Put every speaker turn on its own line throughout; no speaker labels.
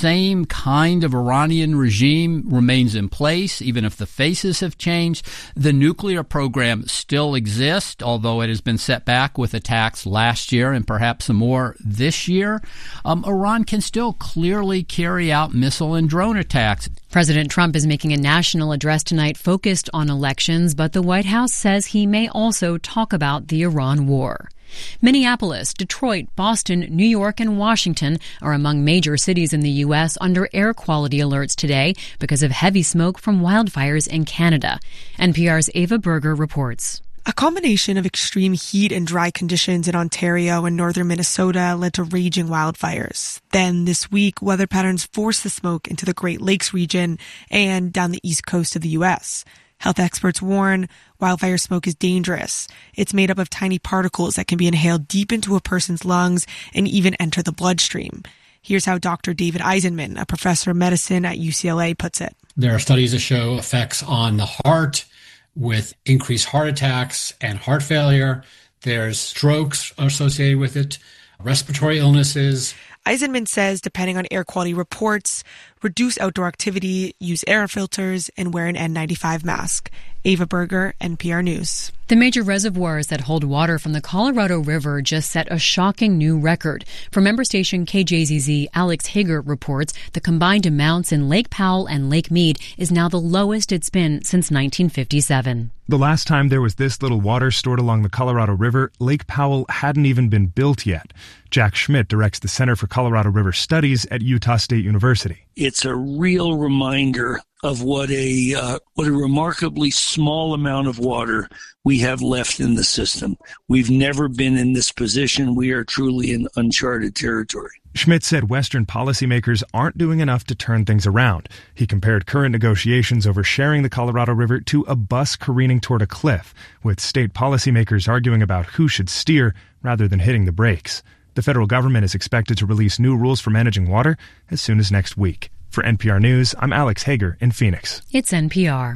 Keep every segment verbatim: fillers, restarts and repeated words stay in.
same kind of Iranian regime remains in place, even if the faces have changed. The nuclear program still exists, although it has been set back with attacks last year and perhaps some more this year. Um, Iran can still clearly carry out missile and drone attacks.
President Trump is making a national address tonight focused on elections, but the White House says he may also talk about the Iran war. Minneapolis, Detroit, Boston, New York, and Washington are among major cities in the U S under air quality alerts today because of heavy smoke from wildfires in Canada. N P R's Ava Berger reports.
A combination of extreme heat and dry conditions in Ontario and northern Minnesota led to raging wildfires. Then this week, weather patterns forced the smoke into the Great Lakes region and down the east coast of the U S. Health experts warn wildfire smoke is dangerous. It's made up of tiny particles that can be inhaled deep into a person's lungs and even enter the bloodstream. Here's how Doctor David Eisenman, a professor of medicine at U C L A, puts it.
There are studies that show effects on the heart with increased heart attacks and heart failure. There's strokes associated with it, respiratory illnesses.
Eisenman says, depending on air quality reports, reduce outdoor activity, use air filters, and wear an N ninety-five mask. Ava Berger, N P R News.
The major reservoirs that hold water from the Colorado River just set a shocking new record. For member station K J Z Z, Alex Hager reports the combined amounts in Lake Powell and Lake Mead is now the lowest it's been since nineteen fifty-seven.
The last time there was this little water stored along the Colorado River, Lake Powell hadn't even been built yet. Jack Schmidt directs the Center for Colorado River Studies at Utah State University.
It's a real reminder of what a uh, what a remarkably small amount of water we have left in the system. We've never been in this position. We are truly in uncharted territory.
Schmidt said Western policymakers aren't doing enough to turn things around. He compared current negotiations over sharing the Colorado River to a bus careening toward a cliff, with state policymakers arguing about who should steer rather than hitting the brakes. The federal government is expected to release new rules for managing water as soon as next week. For N P R News, I'm Alex Hager in Phoenix.
It's N P R.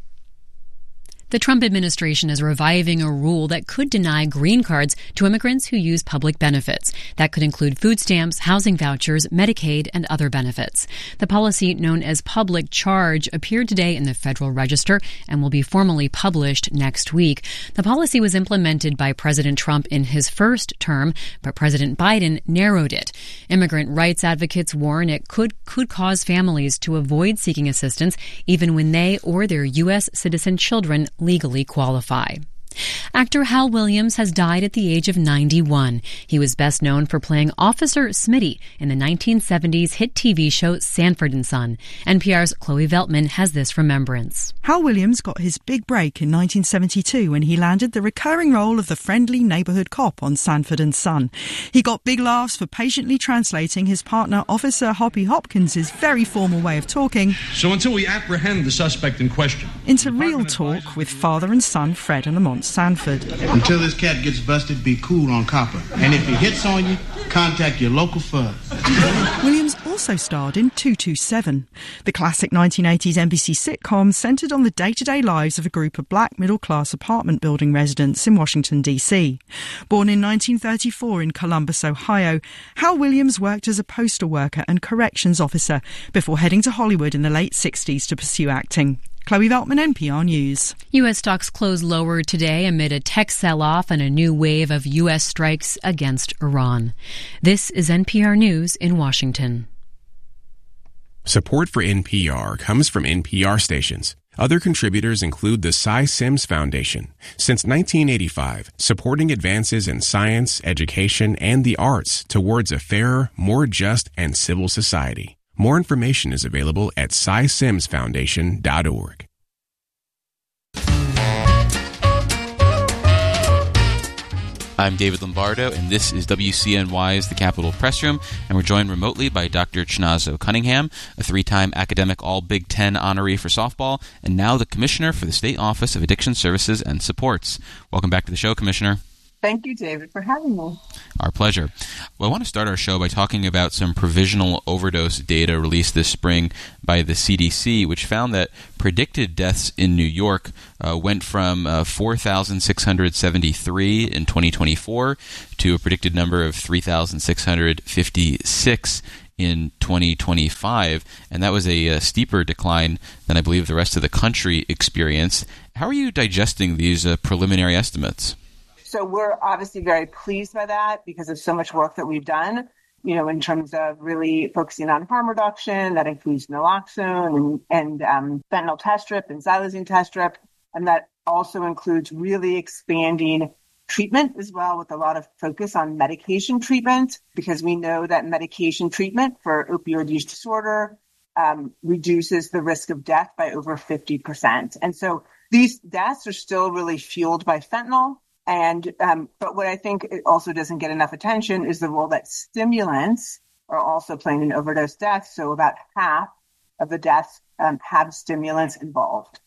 The Trump administration is reviving a rule that could deny green cards to immigrants who use public benefits. That could include food stamps, housing vouchers, Medicaid, and other benefits. The policy, known as Public Charge, appeared today in the Federal Register and will be formally published next week. The policy was implemented by President Trump in his first term, but President Biden narrowed it. Immigrant rights advocates warn it could, could cause families to avoid seeking assistance even when they or their U S citizen children legally qualify. Actor Hal Williams has died at the age of ninety-one. He was best known for playing Officer Smitty in the nineteen seventies hit T V show Sanford and Son. N P R's Chloe Veltman has this remembrance.
Hal Williams got his big break in nineteen seventy-two when he landed the recurring role of the friendly neighborhood cop on Sanford and Son. He got big laughs for patiently translating his partner Officer Hoppy Hopkins' very formal way of talking.
So until we apprehend the suspect in question,
into real talk with father and son Fred and Lamont Sanford.
Until this cat gets busted, be cool on copper. And if he hits on you, contact your local fuzz.
Williams also starred in two two seven. The classic nineteen eighties N B C sitcom centred on the day-to-day lives of a group of black middle-class apartment building residents in Washington, D C. Born in nineteen thirty-four in Columbus, Ohio, Hal Williams worked as a postal worker and corrections officer before heading to Hollywood in the late sixties to pursue acting. Chloe Veltman, N P R News.
U S stocks closed lower today amid a tech sell-off and a new wave of U S strikes against Iran. This is N P R News in Washington.
Support for N P R comes from N P R stations. Other contributors include the Cy Sims Foundation. Since nineteen eighty-five, supporting advances in science, education, and the arts towards a fairer, more just, and civil society. More information is available at cy sims foundation dot org.
I'm David Lombardo, and this is W C N Y's The Capitol Press Room, and we're joined remotely by Doctor Chinazo Cunningham, a three-time academic All-Big Ten honoree for softball, and now the Commissioner for the State Office of Addiction Services and Supports. Welcome back to the show, Commissioner.
Thank you, David, for having me.
Our pleasure. Well, I want to start our show by talking about some provisional overdose data released this spring by the C D C, which found that predicted deaths in New York uh, went from uh, four thousand six hundred seventy-three in twenty twenty-four to a predicted number of three thousand six hundred fifty-six in twenty twenty-five, and that was a, a steeper decline than I believe the rest of the country experienced. How are you digesting these uh, preliminary estimates?
So we're obviously very pleased by that because of so much work that we've done, you know, in terms of really focusing on harm reduction. That includes naloxone and, and um, fentanyl test strip and xylazine test strip. And that also includes really expanding treatment as well, with a lot of focus on medication treatment, because we know that medication treatment for opioid use disorder um, reduces the risk of death by over fifty percent. And so these deaths are still really fueled by fentanyl. And um, but what I think it also doesn't get enough attention is the role that stimulants are also playing in overdose deaths. So about half of the deaths um, have stimulants involved.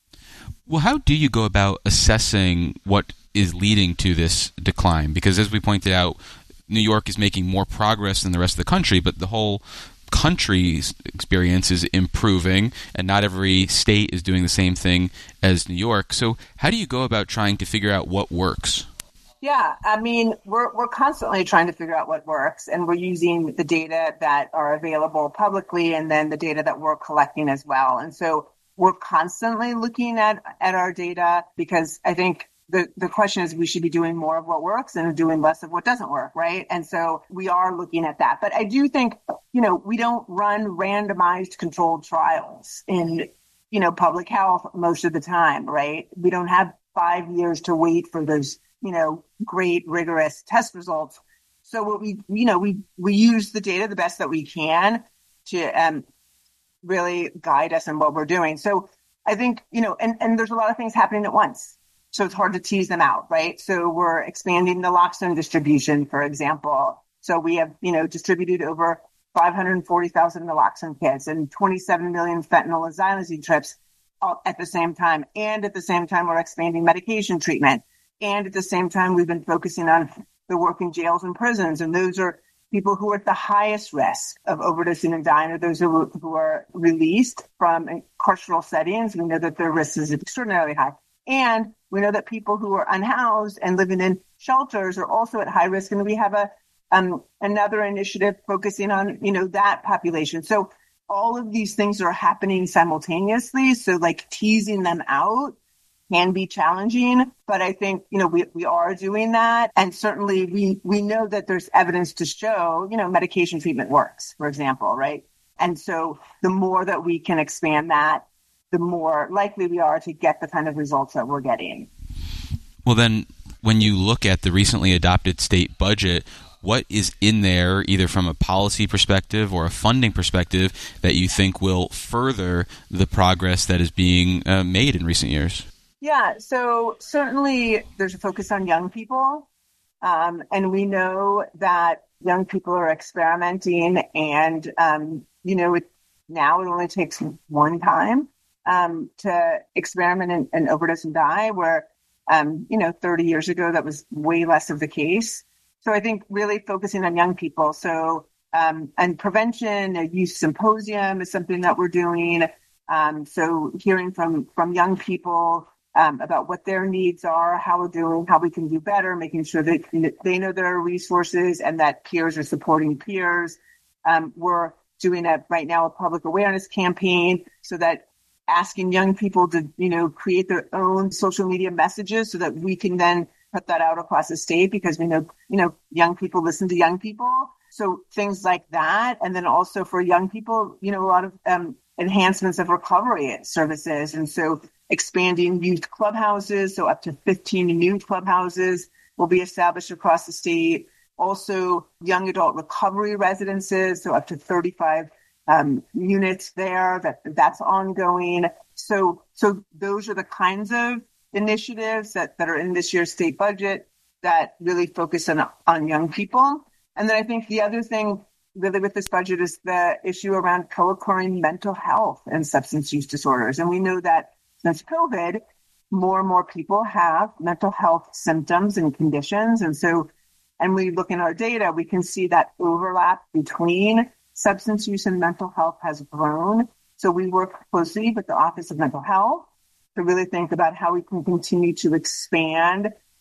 Well, how do you go about assessing what is leading to this decline? Because as we pointed out, New York is making more progress than the rest of the country, but the whole country's experience is improving, and not every state is doing the same thing as New York. So how do you go about trying to figure out what works?
Yeah, I mean, we're we're constantly trying to figure out what works, and we're using the data that are available publicly and then the data that we're collecting as well. And so we're constantly looking at, at our data, because I think the, the question is we should be doing more of what works and doing less of what doesn't work, right? And so we are looking at that. But I do think, you know, we don't run randomized controlled trials in, you know, public health most of the time, right? We don't have five years to wait for those, you know, great rigorous test results. So what we, you know, we, we use the data the best that we can to um, really guide us in what we're doing. So I think, you know, and, and there's a lot of things happening at once. So it's hard to tease them out, right? So we're expanding naloxone distribution, for example. So we have, you know, distributed over five hundred forty thousand naloxone kits and twenty-seven million fentanyl and xylazine trips all at the same time. And at the same time, we're expanding medication treatment. And at the same time, we've been focusing on the work in jails and prisons. And those are people who are at the highest risk of overdosing and dying, or those who, who are released from carceral settings. We know that their risk is extraordinarily high. And we know that people who are unhoused and living in shelters are also at high risk. And we have a um, another initiative focusing on, you know, that population. So all of these things are happening simultaneously. So like teasing them out can be challenging, but I think, you know, we, we are doing that. And certainly we, we know that there's evidence to show, you know, medication treatment works, for example, right? And so the more that we can expand that, the more likely we are to get the kind of results that we're getting.
Well, then, when you look at the recently adopted state budget, what is in there, either from a policy perspective or a funding perspective, that you think will further the progress that is being uh, made in recent years?
Yeah, so certainly there's a focus on young people. Um, and we know that young people are experimenting, and, um, you know, it, now it only takes one time um, to experiment and, and overdose and die, where, um, you know, thirty years ago, that was way less of the case. So I think really focusing on young people. So, um, and prevention, a youth symposium is something that we're doing. Um, so hearing from, from young people um, about what their needs are, how we're doing, how we can do better, making sure that you know, they know there are resources and that peers are supporting peers. Um, we're doing a, right now a public awareness campaign, so that asking young people to, you know, create their own social media messages so that we can then put that out across the state, because we know, you know, young people listen to young people. So things like that. And then also for young people, you know, a lot of um, enhancements of recovery services. And so expanding youth clubhouses. So up to fifteen new clubhouses will be established across the state. Also young adult recovery residences. So up to thirty-five um, units there. That that's ongoing. So, so those are the kinds of initiatives that, that are in this year's state budget that really focus on, on young people. And then I think the other thing really with this budget is the issue around co-occurring mental health and substance use disorders. And we know that since COVID, more and more people have mental health symptoms and conditions. And so, and we look in our data, we can see that overlap between substance use and mental health has grown. So we work closely with the Office of Mental Health to really think about how we can continue to expand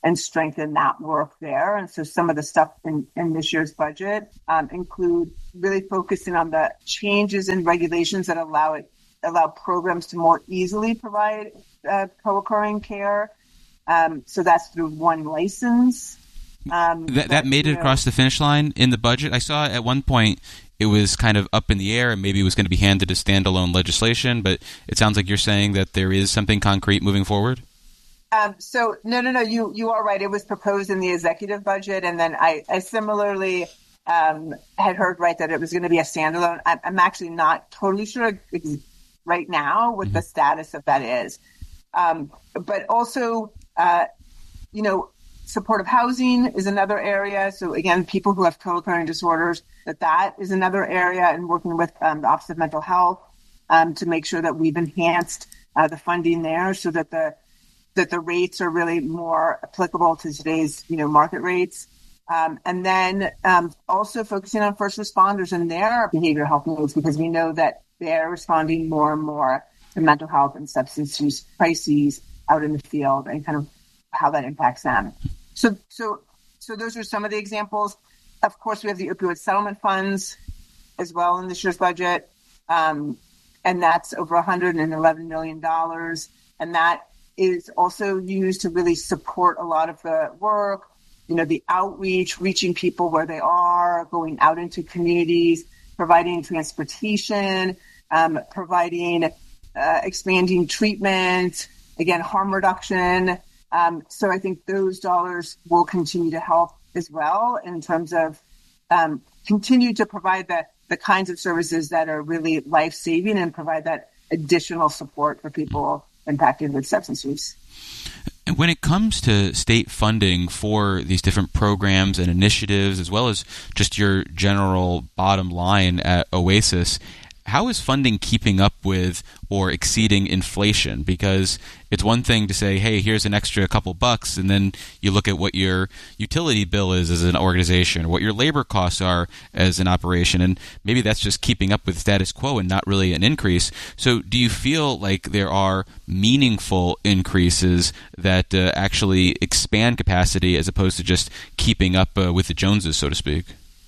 and strengthen that work there. And so some of the stuff in, in this year's budget um, include really focusing on the changes in regulations that allow it allow programs to more easily provide uh, co-occurring care. Um, so that's through one license. Um,
that, that made it know, across the finish line in the budget. I saw at one point it was kind of up in the air and maybe it was going to be handed as standalone legislation, but it sounds like you're saying that there is something concrete moving forward.
Um, so no, no, no, you, you are right. It was proposed in the executive budget. And then I, I similarly um, had heard, right, that it was going to be a standalone. I'm, I'm actually not totally sure right now what mm-hmm. the status of that is. Um, but also, uh, you know, supportive housing is another area. So again, people who have co-occurring disorders, that that is another area, and working with um, the Office of Mental Health um, to make sure that we've enhanced uh, the funding there so that the that the rates are really more applicable to today's, you know, market rates. Um, and then um, also focusing on first responders and their behavioral health needs, because we know that they're responding more and more to mental health and substance use crises out in the field and kind of how that impacts them. So, so, so those are some of the examples. Of course, we have the opioid settlement funds as well in this year's budget. Um, and that's over one hundred eleven million dollars. And that is also used to really support a lot of the work, you know, the outreach, reaching people where they are, going out into communities, providing transportation, um, providing, uh, expanding treatment, again, harm reduction. Um, so I think those dollars will continue to help as well in terms of um, continue to provide the, the kinds of services that are really life-saving and provide that additional support for people impacted with substance use.
And when it comes to state funding for these different programs and initiatives, as well as just your general bottom line at Oasis, how is funding keeping up with or exceeding inflation? Because it's one thing to say, hey, here's an extra couple bucks, and then you look at what your utility bill is as an organization, or what your labor costs are as an operation, and maybe that's just keeping up with status quo and not really an increase. So do you feel like there are meaningful increases that uh, actually expand capacity as opposed to just keeping up uh, with the Joneses, so to speak?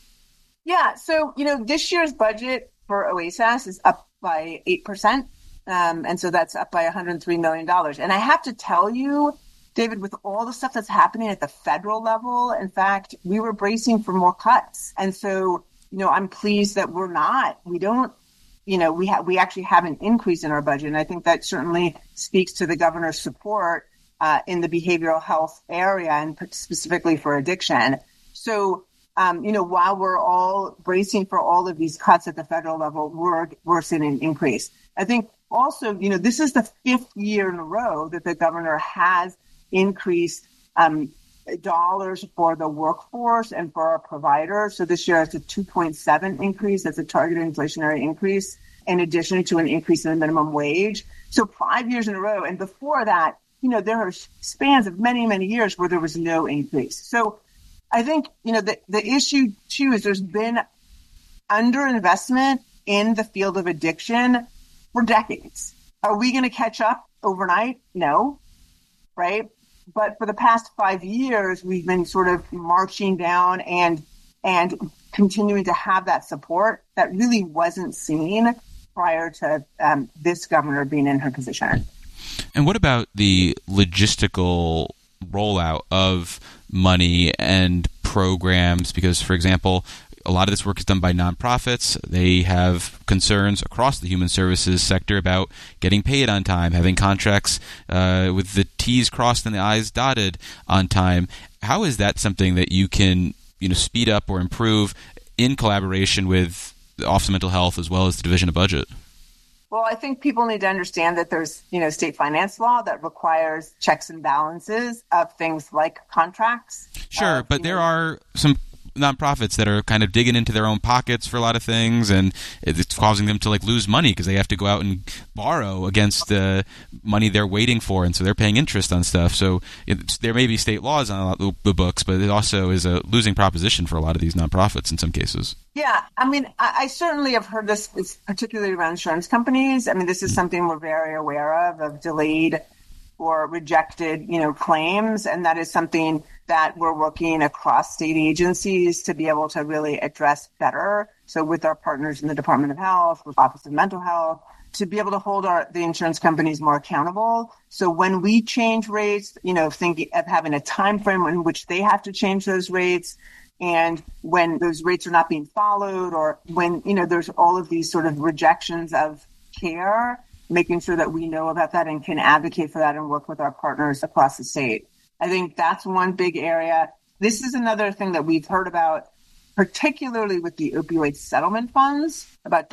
Yeah, so, you know, this year's budget for Oasis is up by eight percent. Um, and so that's up by one hundred three million dollars. And I have to tell you, David, with all the stuff that's happening at the federal level, in fact, we were bracing for more cuts. And so, you know, I'm pleased that we're not, we don't, you know, we have, we actually have an increase in our budget. And I think that certainly speaks to the governor's support uh, in the behavioral health area and specifically for addiction. So, Um, you know, while we're all bracing for all of these cuts at the federal level, we're, we're seeing an increase. I think also, you know, this is the fifth year in a row that the governor has increased um, dollars for the workforce and for our providers. So this year it's a two point seven increase. That's a targeted inflationary increase in addition to an increase in the minimum wage. So five years in a row. And before that, you know, there are spans of many, many years where there was no increase. So I think, you know, the, the issue, too, is there's been underinvestment in the field of addiction for decades. Are we going to catch up overnight? No, right? But for the past five years, we've been sort of marching down and and continuing to have that support that really wasn't seen prior to um, this governor being in her position.
And what about the logistical rollout of money and programs? Because, for example, a lot of this work is done by nonprofits. They have concerns across the human services sector about getting paid on time, having contracts uh, with the T's crossed and the I's dotted on time. How is that something that you can, you know, speed up or improve in collaboration with the Office of Mental Health as well as the Division of Budget?
Well, I think people need to understand that there's, you know, state finance law that requires checks and balances of things like contracts.
Sure,
uh,
but there
know.
are some nonprofits that are kind of digging into their own pockets for a lot of things, and it's causing them to like lose money because they have to go out and borrow against the money they're waiting for, and so they're paying interest on stuff. So it's, there may be state laws on a lot of the books, but it also is a losing proposition for a lot of these nonprofits in some cases.
Yeah, I mean, I, I certainly have heard this, it's particularly around insurance companies. I mean, this is something we're very aware of, of delayed or rejected, you know, claims. And that is something that we're working across state agencies to be able to really address better. So with our partners in the Department of Health, with Office of Mental Health, to be able to hold our the insurance companies more accountable. So when we change rates, you know, thinking of having a time frame in which they have to change those rates, and when those rates are not being followed, or when, you know, there's all of these sort of rejections of care, making sure that we know about that and can advocate for that and work with our partners across the state. I think that's one big area. This is another thing that we've heard about, particularly with the opioid settlement funds, about